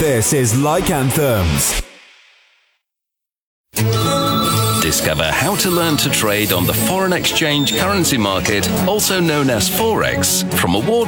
This is Like Anthems. Discover how to learn to trade on the foreign exchange currency market, also known as Forex, from award